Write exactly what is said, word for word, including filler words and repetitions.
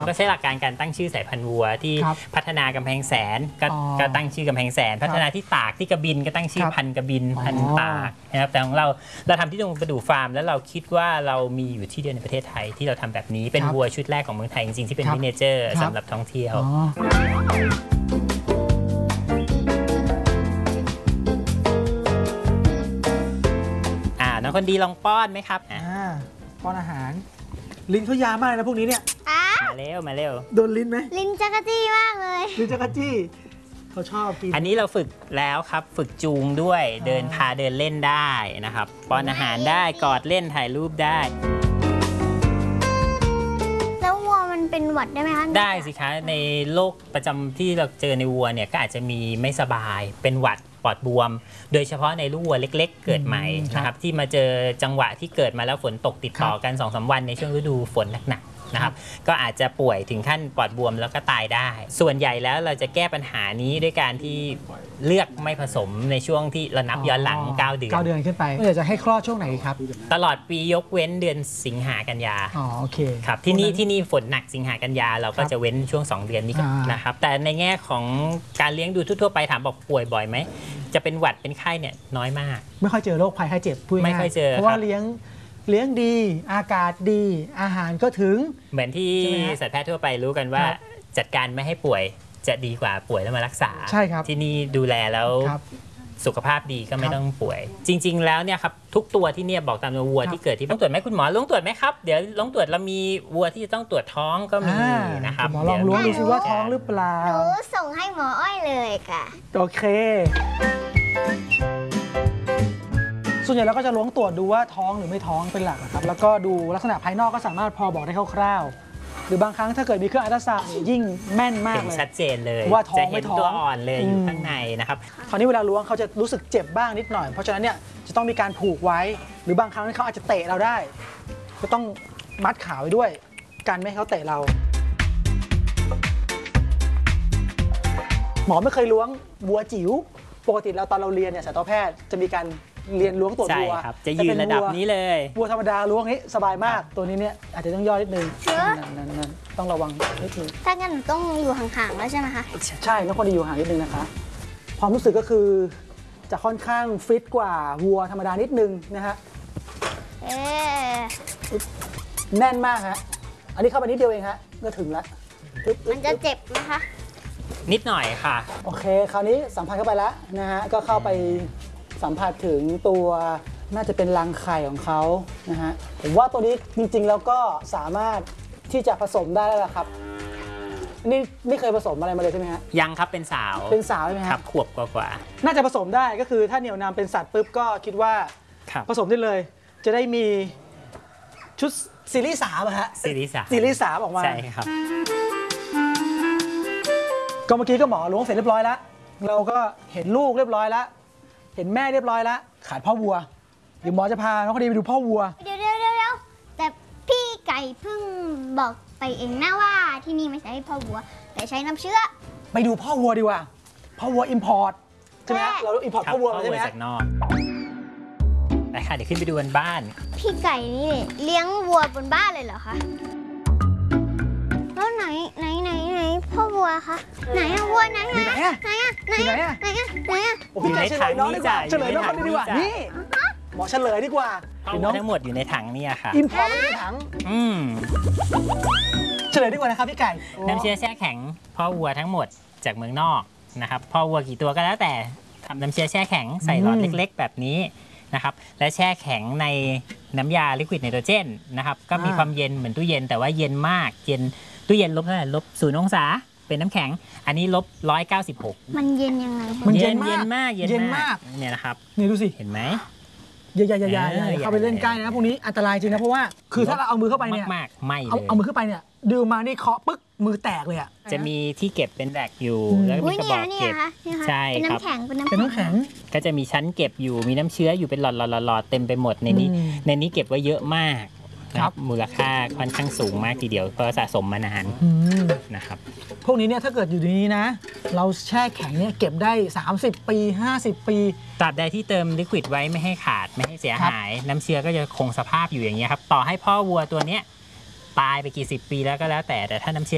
ก็ใช้หลักการการตั้งชื่อสายพันธุ์วัวที่พัฒนากำแพงแสนก็ก็ตั้งชื่อกำแพงแสนพัฒนาที่ตากที่กระบินก็ตั้งชื่อพันธุ์กระบินพันธุ์ตากนะครับแต่ของเราเราทำที่ตรงประดู่ฟาร์มแล้วเราคิดว่าเรามีอยู่ที่เดียวในประเทศไทยที่เราทำแบบนี้เป็นวัวชุดแรกของเมืองไทยจริงๆที่เป็นมินิเจอร์สำหรับท่องเที่ยวอ่าน้องคนดีลองป้อนไหมครับอ่าป้อนอาหารลิ้นเขายาวมากนะพวกนี้เนี่ยมาเร็วมาเร็วโดนลิ้นไหมลิ้นจักรจี้มากเลยลิ้นจักรจี้เขาชอบกินอันนี้เราฝึกแล้วครับฝึกจูงด้วยเดินพาเดินเล่นได้นะครับป้อนอาหารได้กอดเล่นถ่ายรูปได้แล้ววัวมันเป็นหวัดได้ไหมคะได้สิคะในโรคประจำที่เราเจอในวัวเนี่ยก็อาจจะมีไม่สบายเป็นหวัดปอดบวมโดยเฉพาะในลูกวัวเล็กๆเกิดใหม่นะครับที่มาเจอจังหวะที่เกิดมาแล้วฝนตกติดต่อกัน สองสาม วันในช่วงฤดูฝนหนักๆนะครับก็อาจจะป่วยถึงขั้นปอดบวมแล้วก็ตายได้ส่วนใหญ่แล้วเราจะแก้ปัญหานี้ด้วยการที่เลือกไม่ผสมในช่วงที่เรานับย้อนหลังเก้าเดือนเก้าเดือนขึ้นไปเดี๋ยวจะให้คลอดช่วงไหนครับตลอดปียกเว้นเดือนสิงหากันยาอ๋อโอเคครับที่นี่ที่นี่ฝนหนักสิงหากันยาเราก็จะเว้นช่วงสองเดือนนี้นะครับแต่ในแง่ของการเลี้ยงดูทั่วๆไปถามบอกป่วยบ่อยไหมจะเป็นหวัดเป็นไข้เนี่ยน้อยมากไม่ค่อยเจอโรคภัยไข้เจ็บพูดง่ายไม่ค่อยเจอเพราะว่าเลี้ยงเลี้ยงดีอากาศดีอาหารก็ถึงเหมือนที่สัตวแพทย์ทั่วไปรู้กันว่าจัดการไม่ให้ป่วยจะดีกว่าป่วยแล้วมารักษาใช่ครับที่นี่ดูแลแล้วสุขภาพดีก็ไม่ต้องป่วยจริงๆแล้วเนี่ยครับทุกตัวที่เนี่ยบอกตามวัวที่เกิดที่ต้องตรวจไหมคุณหมอลงตรวจไหมครับเดี๋ยวลงตรวจเรามีวัวที่จะต้องตรวจท้องก็มีนะครับหมอลองล้วงดูซิว่าท้องหรือเปล่าหนูส่งให้หมออ้อยเลยค่ะโอเคส่วนใหญ่เราก็จะล้วงตรวจดูว่าท้องหรือไม่ท้องเป็นหลักนะครับแล้วก็ดูลักษณะภายนอกก็สามารถพอบอกได้คร่าวๆหรือบางครั้งถ้าเกิดมีเครื่องอัลตราซาวด์ยิ่งแม่นมากเลยชัดเจนเลยว่าท้องไม่ท้องตัวอ่อนเลยอยู่ข้างในนะครับคราวนี้เวลาล้วงเขาจะรู้สึกเจ็บบ้างนิดหน่อยเพราะฉะนั้นเนี่ยจะต้องมีการผูกไว้หรือบางครั้งเขาอาจจะเตะเราได้ก็ต้องมัดขาไว้ด้วยกันไม่ให้เขาเตะเราหมอไม่เคยล้วงวัวจิ๋วปกติเราตอนเราเรียนเนี่ยสัตวแพทย์จะมีการเรียนล้วงตัววัวจะยืนระดับนี้เลยวัวธรรมดาล้วงนี้สบายมากตัวนี้เนี่ยอาจจะต้องย่อนิดนึงนั่นๆต้องระวังนิดนึงถ้างั้นต้องอยู่ห่างๆแล้วใช่ไหมคะใช่ต้องคนดีอยู่ห่างนิดนึงนะคะความรู้สึกก็คือจะค่อนข้างฟิตกว่าวัวธรรมดานิดนึงนะฮะเอ๊แน่นมากฮะอันนี้เข้าไปนิดเดียวเองฮะก็ถึงแล้วมันจะเจ็บไหมคะนิดหน่อยค่ะโอเคคราวนี้สัมผัสเข้าไปแล้วนะฮะก็เข้าไปสัมผัสถึงตัวน่าจะเป็นรังไข่ของเขานะฮะผมว่าตัวนี้จริงๆแล้วก็สามารถที่จะผสมได้แล้วละครับนี่ไม่เคยผสมอะไรมาเลยใช่ไหมฮะยังครับเป็นสาวเป็นสาวใช่ไหมครับขวบกว่าๆน่าจะผสมได้ก็คือถ้าเหนี่ยวนำเป็นสัตว์ปุ๊บก็คิดว่าผสมได้เลยจะได้มีชุดซีรีส์สามฮะซีรีส์สามซีรีส์สามออกมาใช่ครับก็เมื่อกี้ก็หมอล้วงเสร็จเรียบร้อยแล้วเราก็เห็นลูกเรียบร้อยแล้วเห็นแม่เรียบร้อยแล้วขาดพ่อวัวเดี๋ยวหมอจะพาน้องคนดีไปดูพ่อวัวเดี๋ยวเดี๋ยวเดี๋ยวแต่พี่ไก่เพิ่งบอกไปเองนะว่าที่นี่ไม่ใช่พ่อวัวแต่ใช้น้ำเชื้อไปดูพ่อวัวดีกว่าพ่อวัวอิมพอร์ตใช่ไหมเราอิมพอร์ตพ่อวัวใช่ไหมจากนอกไปค่ะเดี๋ยวขึ้นไปดูบนบ้านพี่ไก่นี่เลี้ยงวัวบนบ้านเลยเหรอคะแล้วไหนไหนไหนไหนพ่อวัวคะไหนอะวัวไหนไหนไหนอะไหนอะไหนอะไหนอะไหนอะพี่ไก่เฉลยน้องดีกว่าเฉลยน้องคนดีกว่านี่หมอเฉลยดีกว่าน้องทั้งหมดอยู่ในถังนี่ค่ะอิมพอร์ตในถังอืมเฉลยดีกว่านะครับพี่ไก่น้ำเชื้อแช่แข็งพ่อวัวทั้งหมดจากเมืองนอกนะครับพ่อวัวกี่ตัวก็แล้วแต่ทำน้ำเชื้อแช่แข็งใส่หลอดเล็กๆแบบนี้นะครับและแช่แข็งในน้ำยาลิควิดไนโตรเจนนะครับก็มีความเย็นเหมือนตู้เย็นแต่ว่าเย็นมากเย็นตู้เย็นลบเท่าไหร่ลบศูนย์องศาเป็นน้ำแข็งอันนี้ลบร้อยเก้าสิบหกมันเย็นยังไงมันเย็นมากเย็นมากเนี่ยนะครับนี่ดูสิเห็นไหมอย่าอย่าอย่าอย่าเข้าไปเล่นใกล้นะพวกนี้อันตรายจริงนะเพราะว่าคือถ้าเราเอามือเข้าไปเนี่ยมากไม่เลยเอามือเข้าไปเนี่ยดูมานี่เคาะปึ๊กมือแตกเลยอ่ะจะมีที่เก็บเป็นแบกอยู่แล้วมีกระบอกเก็บใช่ครับเป็นน้ำแข็งเป็นน้ำแข็งก็จะมีชั้นเก็บอยู่มีน้ำเชื้ออยู่เป็นหลอดหลอดหลอดเต็มไปหมดในนี้ในนี้เก็บไว้เยอะมากครับมูลค่าค่อนข้างสูงมากทีเดียวเพราะสะสมมานานนะครับพวกนี้เนี่ยถ้าเกิดอยู่ในนี้นะเราแช่แข็งเนี่ยเก็บได้สามสิบปีห้าสิบปีตราบใดที่เติมลิควิดไว้ไม่ให้ขาดไม่ให้เสียหายน้ำเชื้อก็จะคงสภาพอยู่อย่างเงี้ยครับต่อให้พ่อวัวตัวเนี้ยตายไปกี่สิบปีแล้วก็แล้วแต่แต่ถ้าน้ำเชื้อ